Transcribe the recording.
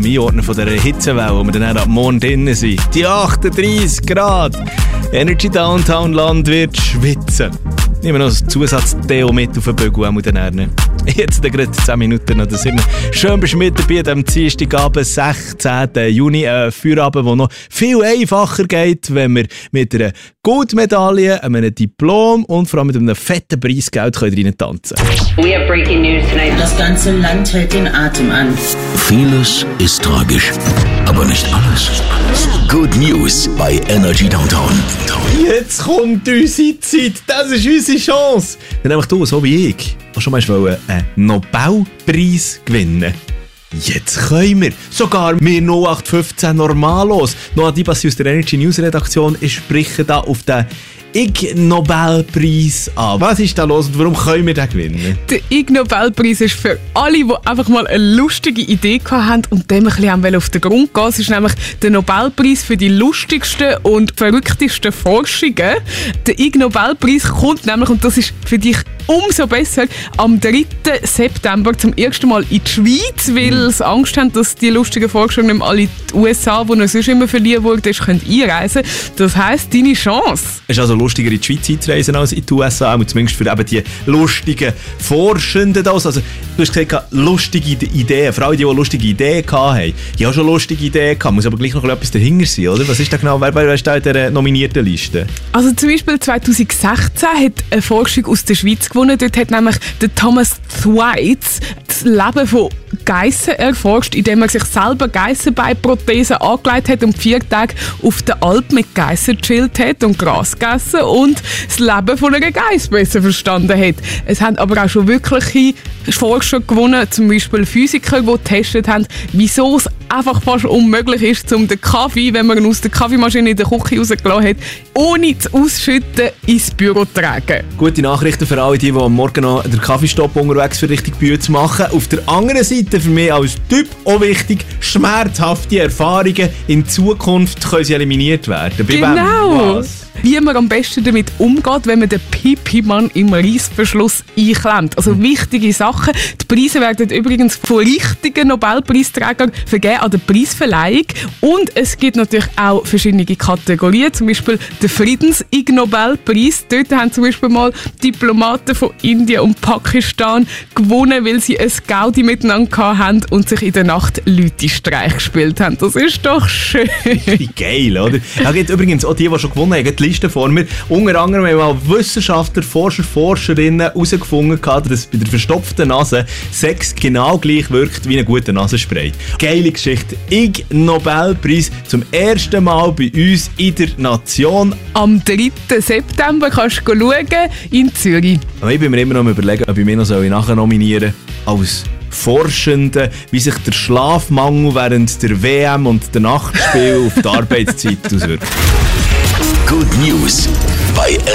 Einordnen von dieser Hitzewelle, wo wir dann ab morgen drinnen sind. Die 38 Grad. Energy Downtown Land wird schwitzen. Nehmen wir noch einen Zusatz-Deo mit auf den Bügel und dann jetzt gerade 10 Minuten oder 7. Schön bist du mit dabei am Dienstagabend, 16. Juni. Ein Feierabend, der noch viel einfacher geht, wenn wir mit einer Goldmedaille, einem Diplom und vor allem mit einem fetten Preisgeld rein tanzen können. We have breaking news tonight. Das ganze Land hält den Atem an. Vieles ist tragisch, aber nicht alles. Good News bei Energy Downtown. Jetzt kommt unsere Zeit, das ist unsere Chance. Wenn nämlich du, so wie ich, schon mal einen Nobelpreis gewinnen. Jetzt können wir. Sogar wir 0815 Normalos. Noah Dibassi aus der Energy News Redaktion sprechen da auf den Ig Nobelpreis an. Was ist da los und warum können wir den gewinnen? Der Ig Nobelpreis ist für alle, die einfach mal eine lustige Idee hatten und dem ein bisschen auf den Grund gehen. Es ist nämlich der Nobelpreis für die lustigsten und verrücktesten Forschungen. Der Ig Nobelpreis kommt nämlich, und das ist für dich umso besser, am 3. September zum ersten Mal in die Schweiz, weil sie Angst haben, dass die lustigen Forscher nicht mehr alle in die USA, wo er sonst immer verliehen wurde, einreisen können. Das heisst, deine Chance. Es ist also lustiger, in die Schweiz einzureisen als in die USA, und zumindest für eben die lustigen Forschenden. Also, du hast gesagt, lustige Ideen, vor allem die lustige Ideen hatten. Ich habe schon lustige Ideen gehabt, muss aber gleich noch etwas dahinter sein, oder? Was ist da genau, wer ist da in dieser nominierten Liste? Also zum Beispiel 2016 hat eine Forschung aus der Schweiz gewonnen. Dort hat nämlich der Thomas Thwaites das Leben von Geissen erforscht, indem er sich selber Geissenbeinprothesen angelegt hat und 4 Tage auf der Alp mit Geissen gechillt hat und Gras gegessen und das Leben von einer Geiss besser verstanden hat. Es haben aber auch schon wirkliche Forscher gewonnen, zum Beispiel Physiker, die getestet haben, wieso es einfach fast unmöglich ist, um den Kaffee, wenn man ihn aus der Kaffeemaschine in der Küche rausgelassen hat, ohne zu ausschütten, ins Büro zu tragen. Gute Nachrichten für alle, die am Morgen noch den Kaffeestopp unterwegs für richtig Bühne zu machen. Auf der anderen Seite, für mich als Typ auch wichtig, schmerzhafte Erfahrungen in Zukunft können sie eliminiert werden. Genau! Wie man am besten damit umgeht, wenn man den Pipi-Mann im Reissverschluss einklemmt. Also wichtige Sachen. Die Preise werden übrigens von richtigen Nobelpreisträgern vergeben an der Preisverleihung. Und es gibt natürlich auch verschiedene Kategorien, zum Beispiel den Friedens-Ig Nobelpreis. Dort haben zum Beispiel mal Diplomaten von Indien und Pakistan gewonnen, weil sie ein Gaudi miteinander hatten und sich in der Nacht Leute-Streich gespielt haben. Das ist doch schön. Wie geil, oder? Da gibt übrigens auch die schon gewonnen haben, die Liste vor mir. Unter anderem haben mal Wissenschaftler, Forscher, Forscherinnen herausgefunden, dass bei der verstopften Nase Sex genau gleich wirkt wie ein guter Nasenspray. Geile Geschichte. Ig Nobelpreis zum ersten Mal bei uns in der Nation. Am 3. September kannst du schauen in Zürich. Aber ich bin mir immer noch überlegen, ob ich mich noch nachher nominieren soll als Forschende, wie sich der Schlafmangel während der WM und der Nachtspiel auf die Arbeitszeit auswirkt. Good News bei